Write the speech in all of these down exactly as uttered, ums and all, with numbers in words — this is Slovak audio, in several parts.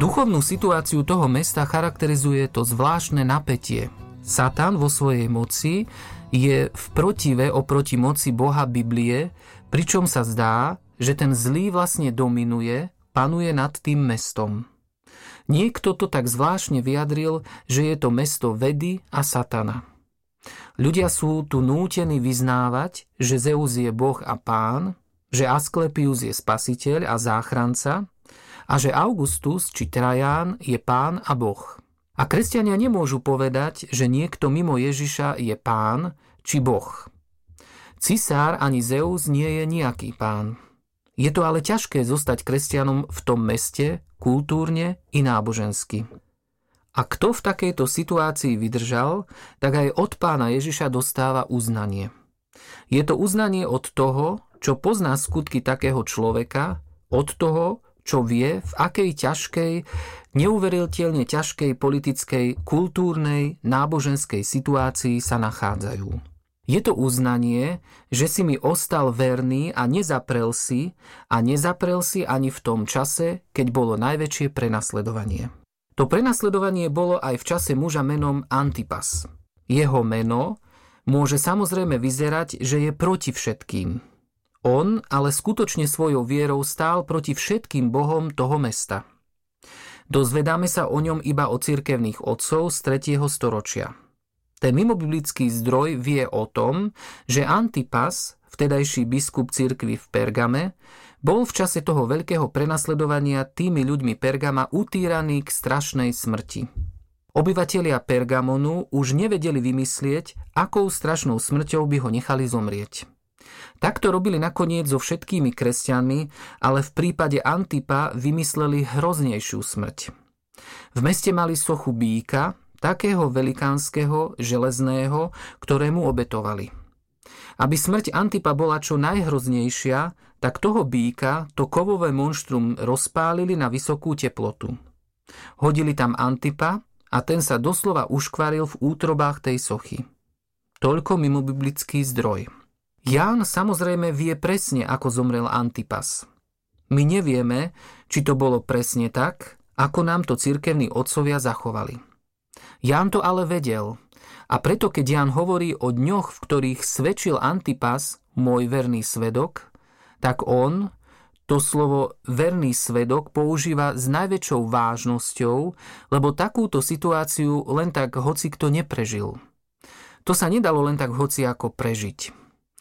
Duchovnú situáciu toho mesta charakterizuje to zvláštne napätie. Satan vo svojej moci je v protive oproti moci Boha Biblie, pričom sa zdá, že ten zlý vlastne dominuje, panuje nad tým mestom. Niekto to tak zvláštne vyjadril, že je to mesto vedy a satana. Ľudia sú tu nútení vyznávať, že Zeus je Boh a Pán, že Asklepius je spasiteľ a záchranca a že Augustus či Traján je Pán a Boh. A kresťania nemôžu povedať, že niekto mimo Ježiša je Pán či Boh. Cisár ani Zeus nie je nejaký pán. Je to ale ťažké zostať kresťanom v tom meste, kultúrne i nábožensky. A kto v takejto situácii vydržal, tak aj od Pána Ježiša dostáva uznanie. Je to uznanie od toho, čo pozná skutky takého človeka, od toho, čo vie, v akej ťažkej, neuveriteľne ťažkej politickej, kultúrnej, náboženskej situácii sa nachádzajú. Je to uznanie, že si mi ostal verný a nezaprel si, a nezaprel si ani v tom čase, keď bolo najväčšie prenasledovanie. To prenasledovanie bolo aj v čase muža menom Antipas. Jeho meno môže samozrejme vyzerať, že je proti všetkým. On ale skutočne svojou vierou stál proti všetkým bohom toho mesta. Dozvedáme sa o ňom iba od cirkevných otcov z tretieho storočia. Ten mimobiblický zdroj vie o tom, že Antipas, vtedajší biskup cirkvi v Pergame, bol v čase toho veľkého prenasledovania tými ľuďmi Pergama utíraný k strašnej smrti. Obyvatelia Pergamonu už nevedeli vymyslieť, akou strašnou smrťou by ho nechali zomrieť. Takto robili nakoniec so všetkými kresťanmi, ale v prípade Antipa vymysleli hroznejšiu smrť. V meste mali sochu býka, takého velikánskeho, železného, ktorému obetovali. Aby smrť Antipa bola čo najhroznejšia, tak toho býka, to kovové monštrum rozpálili na vysokú teplotu. Hodili tam Antipa a ten sa doslova uškvaril v útrobách tej sochy. Toľko mimobiblický zdroj. Ján samozrejme vie presne, ako zomrel Antipas. My nevieme, či to bolo presne tak, ako nám to cirkevní otcovia zachovali. Ján to ale vedel, a preto keď Ján hovorí o dňoch, v ktorých svedčil Antipas, môj verný svedok, tak on to slovo verný svedok používa s najväčšou vážnosťou, lebo takúto situáciu len tak hocikto neprežil. To sa nedalo len tak hociako prežiť.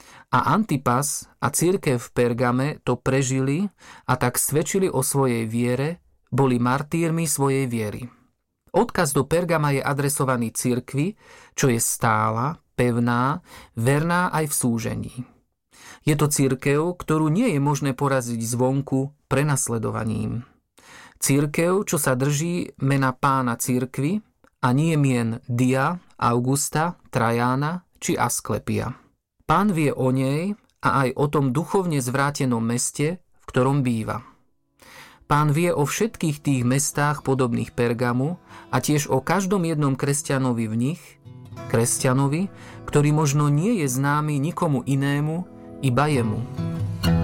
A Antipas a cirkev v Pergame to prežili a tak svedčili o svojej viere, boli martírmi svojej viery. Odkaz do Pergama je adresovaný cirkvi, čo je stála, pevná, verná aj v súžení. Je to cirkev, ktorú nie je možné poraziť zvonku prenasledovaním. Cirkev, čo sa drží mena pána cirkvi a nie mien Dia, Augusta, Trajána či Asklepia. Pán vie o nej a aj o tom duchovne zvrátenom meste, v ktorom býva. Pán vie o všetkých tých mestách podobných Pergamu a tiež o každom jednom kresťanovi v nich, kresťanovi, ktorý možno nie je známy nikomu inému, iba jemu.